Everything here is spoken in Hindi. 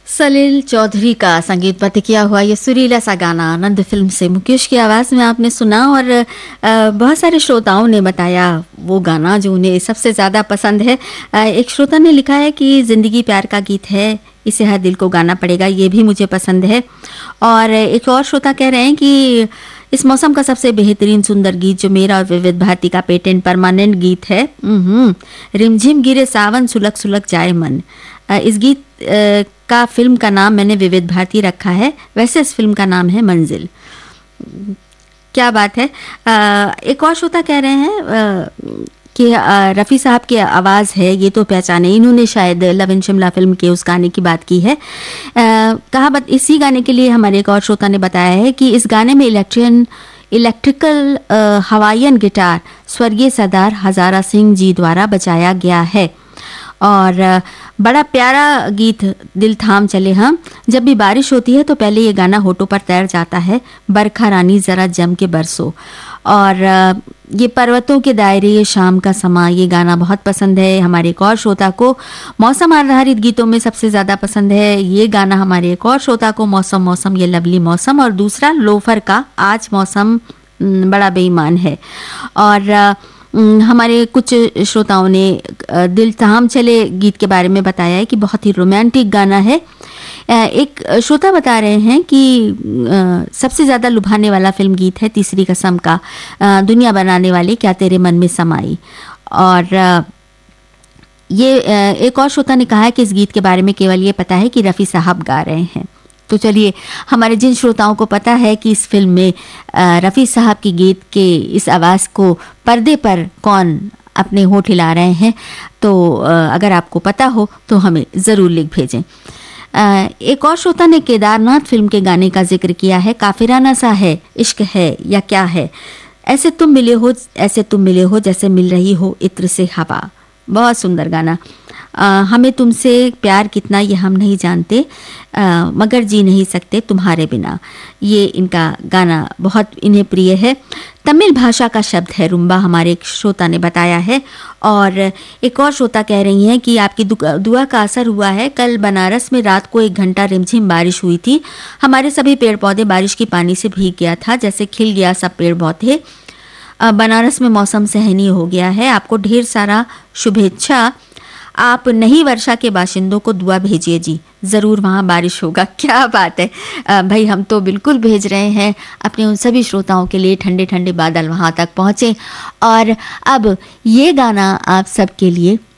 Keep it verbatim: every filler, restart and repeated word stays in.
सलील चौधरी का संगीतबद्ध किया हुआ ये सुरीला सा गाना आनंद फिल्म से मुकेश की आवाज़ में आपने सुना। और बहुत सारे श्रोताओं ने बताया वो गाना जो उन्हें सबसे ज़्यादा पसंद है। एक श्रोता ने लिखा है कि ज़िंदगी प्यार का गीत है, इसे हर दिल को गाना पड़ेगा, ये भी मुझे पसंद है। और एक और श्रोता कह रहे हैं कि इस मौसम का सबसे बेहतरीन सुंदर गीत जो मेरा और विविध भारती का पेटेंट परमानेंट गीत है, रिमझिम गिरे सावन सुलग सुलग जाए मन। इस गीत का फिल्म का नाम मैंने विविध भारती रखा है, वैसे इस फिल्म का नाम है मंजिल। क्या बात है। एक और श्रोता कह रहे हैं कि रफ़ी साहब की आवाज़ है ये तो पहचाने, इन्होंने शायद लव इन शिमला फिल्म के उस गाने की बात की है। कहा बत, इसी गाने के लिए हमारे एक और श्रोता ने बताया है कि इस गाने में इलेक्ट्रियन इलेक्ट्रिकल हवाईयन गिटार स्वर्गीय सरदार हजारा सिंह जी द्वारा बजाया गया है। और बड़ा प्यारा गीत दिल थाम चले हम, जब भी बारिश होती है तो पहले ये गाना होठों पर तैर जाता है, बरखा रानी ज़रा जम के बरसो। और ये पर्वतों के दायरे ये शाम का समा, ये गाना बहुत पसंद है हमारे एक और श्रोता को। मौसम आधारित गीतों में सबसे ज़्यादा पसंद है ये गाना हमारे एक और श्रोता को, मौसम मौसम ये लवली मौसम। और दूसरा लोफर का आज मौसम बड़ा बेईमान है। और हमारे कुछ श्रोताओं ने दिल थाम चले गीत के बारे में बताया है कि बहुत ही रोमांटिक गाना है। एक श्रोता बता रहे हैं कि सबसे ज़्यादा लुभाने वाला फिल्म गीत है तीसरी कसम का, दुनिया बनाने वाले क्या तेरे मन में समाई। और ये एक और श्रोता ने कहा है कि इस गीत के बारे में केवल ये पता है कि रफ़ी साहब गा रहे हैं। तो चलिए, हमारे जिन श्रोताओं को पता है कि इस फिल्म में रफ़ी साहब की गीत के इस आवाज़ को पर्दे पर कौन अपने होठ हिला रहे हैं, तो अगर आपको पता हो तो हमें ज़रूर लिख भेजें। एक और श्रोता ने केदारनाथ फिल्म के गाने का जिक्र किया है, काफिराना सा है इश्क है या क्या है, ऐसे तुम मिले हो ऐसे तुम मिले हो जैसे मिल रही हो इत्र से हवा। बहुत सुंदर गाना। आ, हमें तुमसे प्यार कितना ये हम नहीं जानते, आ, मगर जी नहीं सकते तुम्हारे बिना। ये इनका गाना बहुत इन्हें प्रिय है। तमिल भाषा का शब्द है रुम्बा, हमारे एक श्रोता ने बताया है। और एक और श्रोता कह रही हैं कि आपकी दुआ का असर हुआ है। कल बनारस में रात को एक घंटा रिमझिम बारिश हुई थी, हमारे सभी पेड़ पौधे बारिश की पानी से भीग गया था, जैसे खिल गया सब पेड़ पौधे। बनारस में मौसम सहनीय हो गया है। आपको ढेर सारा शुभेच्छा। आप नई वर्षा के बाशिंदों को दुआ भेजिए जी, ज़रूर वहाँ बारिश होगा। क्या बात है भाई, हम तो बिल्कुल भेज रहे हैं अपने उन सभी श्रोताओं के लिए, ठंडे ठंडे बादल वहाँ तक पहुँचे। और अब ये गाना आप सबके लिए